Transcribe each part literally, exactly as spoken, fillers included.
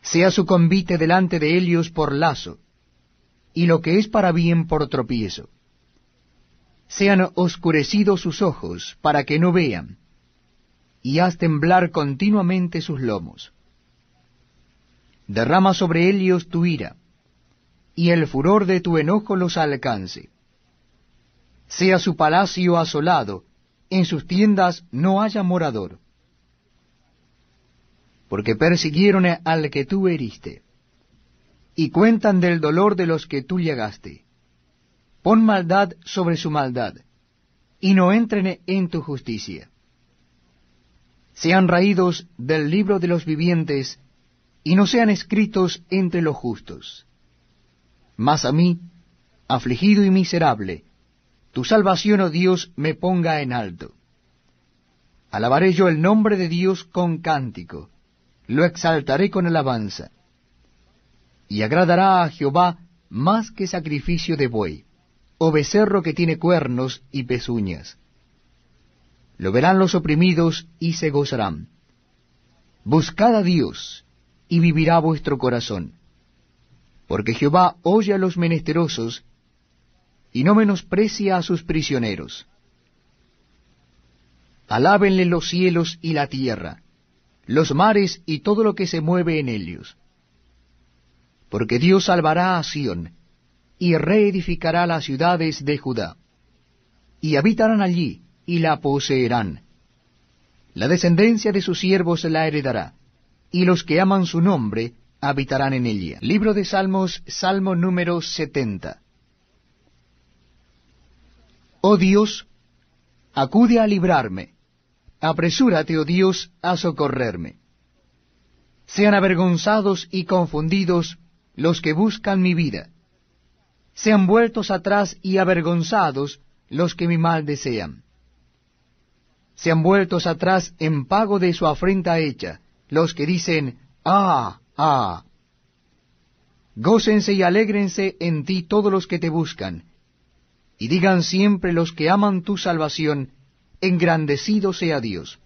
Sea su convite delante de ellos por lazo, y lo que es para bien por tropiezo. Sean oscurecidos sus ojos, para que no vean, y haz temblar continuamente sus lomos. Derrama sobre ellos tu ira, y el furor de tu enojo los alcance. Sea su palacio asolado, en sus tiendas no haya morador. Porque persiguieron al que tú heriste, y cuentan del dolor de los que tú llegaste. Pon maldad sobre su maldad, y no entren en tu justicia. Sean raídos del libro de los vivientes, y no sean escritos entre los justos. Mas a mí, afligido y miserable, tu salvación, oh Dios, me ponga en alto. Alabaré yo el nombre de Dios con cántico, lo exaltaré con alabanza. Y agradará a Jehová más que sacrificio de buey, o becerro que tiene cuernos y pezuñas. Lo verán los oprimidos y se gozarán. Buscad a Dios, y vivirá vuestro corazón. Porque Jehová oye a los menesterosos, y no menosprecia a sus prisioneros. Alábenle los cielos y la tierra, los mares y todo lo que se mueve en ellos. Porque Dios salvará a Sión, y reedificará las ciudades de Judá, y habitarán allí, y la poseerán. La descendencia de sus siervos la heredará, y los que aman su nombre habitarán en ella. Libro de Salmos, Salmo número setenta. Oh Dios, acude a librarme, apresúrate, oh Dios, a socorrerme. Sean avergonzados y confundidos los que buscan mi vida. Sean vueltos atrás y avergonzados los que mi mal desean. Sean vueltos atrás en pago de su afrenta hecha, los que dicen, ah, ah. Gócense y alégrense en ti todos los que te buscan, y digan siempre los que aman tu salvación, engrandecido sea Dios.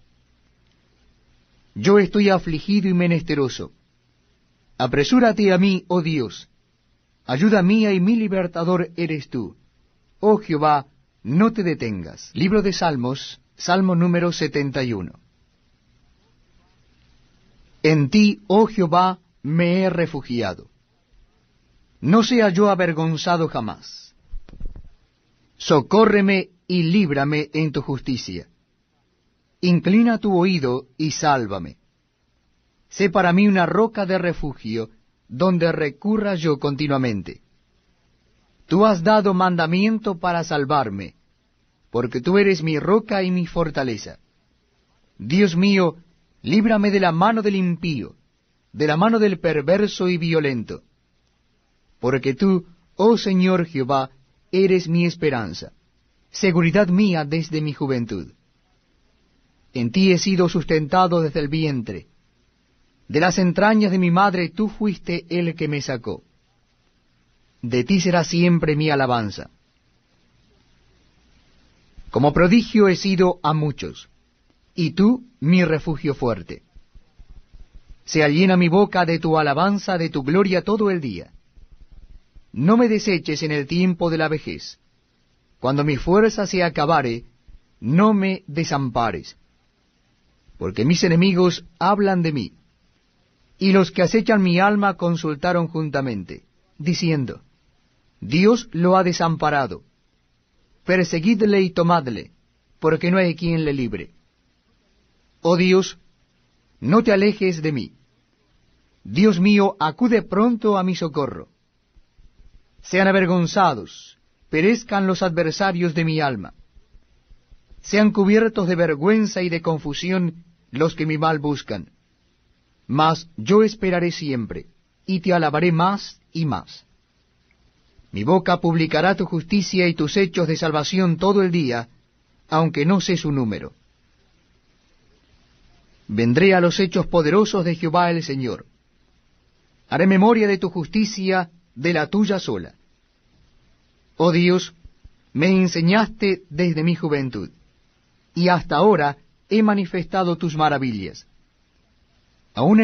Yo estoy afligido y menesteroso. Apresúrate a mí, oh Dios. Ayuda mía y mi libertador eres tú. Oh Jehová, no te detengas. Libro de Salmos, Salmo número setenta y uno. En ti, oh Jehová, me he refugiado. No sea yo avergonzado jamás. Socórreme y líbrame en tu justicia. Inclina tu oído y sálvame. Sé para mí una roca de refugio, donde recurra yo continuamente. Tú has dado mandamiento para salvarme, porque tú eres mi roca y mi fortaleza. Dios mío, líbrame de la mano del impío, de la mano del perverso y violento. Porque tú, oh Señor Jehová, eres mi esperanza, seguridad mía desde mi juventud. En ti he sido sustentado desde el vientre. De las entrañas de mi madre tú fuiste el que me sacó. De ti será siempre mi alabanza. Como prodigio he sido a muchos, y tú mi refugio fuerte. Sea llena mi boca de tu alabanza, de tu gloria todo el día. No me deseches en el tiempo de la vejez. Cuando mi fuerza se acabare, no me desampares. Porque mis enemigos hablan de mí, y los que acechan mi alma consultaron juntamente, diciendo, Dios lo ha desamparado. Perseguidle y tomadle, porque no hay quien le libre. Oh Dios, no te alejes de mí. Dios mío, acude pronto a mi socorro. Sean avergonzados, perezcan los adversarios de mi alma. Sean cubiertos de vergüenza y de confusión los que mi mal buscan. Mas yo esperaré siempre, y te alabaré más y más. Mi boca publicará tu justicia y tus hechos de salvación todo el día, aunque no sé su número. Vendré a los hechos poderosos de Jehová el Señor. Haré memoria de tu justicia, de la tuya sola. Oh Dios, me enseñaste desde mi juventud, y hasta ahora he manifestado tus maravillas. Aún